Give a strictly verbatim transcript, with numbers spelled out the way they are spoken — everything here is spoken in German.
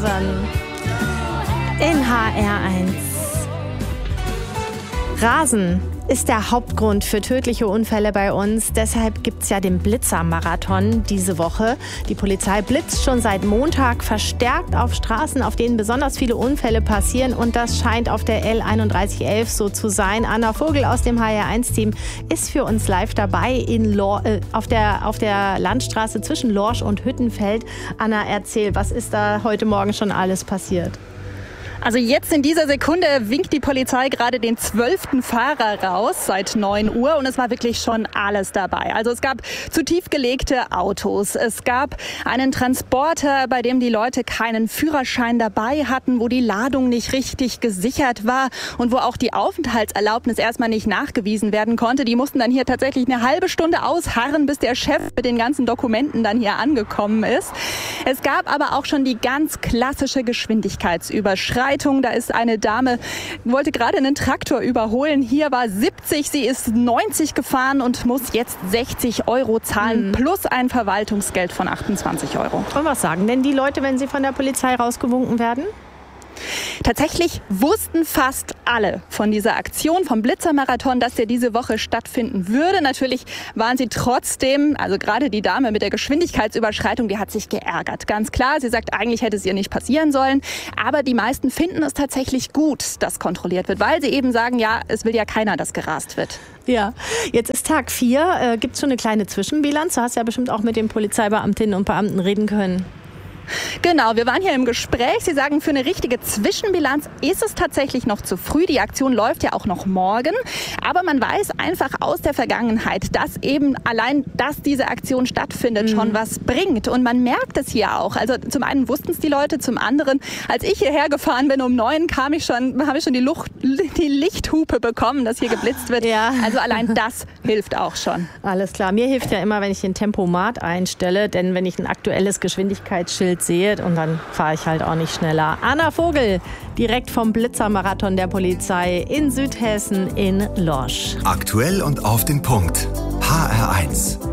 Rasen in H R eins. Rasen ist der Hauptgrund für tödliche Unfälle bei uns. Deshalb gibt es ja den Blitzer-Marathon diese Woche. Die Polizei blitzt schon seit Montag verstärkt auf Straßen, auf denen besonders viele Unfälle passieren. Und das scheint auf der L einunddreißig elf so zu sein. Anna Vogel aus dem H R eins Team ist für uns live dabei in Lor- äh, auf, der, auf der Landstraße zwischen Lorsch und Hüttenfeld. Anna, erzähl, was ist da heute Morgen schon alles passiert? Also jetzt in dieser Sekunde winkt die Polizei gerade den zwölften Fahrer raus seit neun Uhr und es war wirklich schon alles dabei. Also es gab zu tief gelegte Autos, es gab einen Transporter, bei dem die Leute keinen Führerschein dabei hatten, wo die Ladung nicht richtig gesichert war und wo auch die Aufenthaltserlaubnis erstmal nicht nachgewiesen werden konnte. Die mussten dann hier tatsächlich eine halbe Stunde ausharren, bis der Chef mit den ganzen Dokumenten dann hier angekommen ist. Es gab aber auch schon die ganz klassische Geschwindigkeitsüberschreitung. Da ist eine Dame, wollte gerade einen Traktor überholen. Hier war siebzig, sie ist neunzig gefahren und muss jetzt sechzig Euro zahlen, mhm. plus ein Verwaltungsgeld von achtundzwanzig Euro. Und was sagen denn die Leute, wenn sie von der Polizei rausgewunken werden? Tatsächlich wussten fast alle von dieser Aktion, vom Blitzermarathon, dass der diese Woche stattfinden würde. Natürlich waren sie trotzdem, also gerade die Dame mit der Geschwindigkeitsüberschreitung, die hat sich geärgert. Ganz klar, sie sagt, eigentlich hätte es ihr nicht passieren sollen. Aber die meisten finden es tatsächlich gut, dass kontrolliert wird, weil sie eben sagen, ja, es will ja keiner, dass gerast wird. Ja, jetzt ist Tag vier. Äh, gibt es schon eine kleine Zwischenbilanz? Du hast ja bestimmt auch mit den Polizeibeamtinnen und Beamten reden können. Genau, wir waren hier im Gespräch. Sie sagen, für eine richtige Zwischenbilanz ist es tatsächlich noch zu früh. Die Aktion läuft ja auch noch morgen. Aber man weiß einfach aus der Vergangenheit, dass eben allein, dass diese Aktion stattfindet, mhm. schon was bringt. Und man merkt es hier auch. Also zum einen wussten es die Leute, zum anderen, als ich hierher gefahren bin um neun, kam ich schon, habe ich schon die, Lucht, die Lichthupe bekommen, dass hier geblitzt wird. Ja. Also allein das hilft auch schon. Alles klar. Mir hilft ja immer, wenn ich den Tempomat einstelle, denn wenn ich ein aktuelles Geschwindigkeitsschild sehe, und dann fahre ich halt auch nicht schneller. Anna Vogel, direkt vom Blitzermarathon der Polizei in Südhessen in Lorsch. Aktuell und auf den Punkt. H R eins.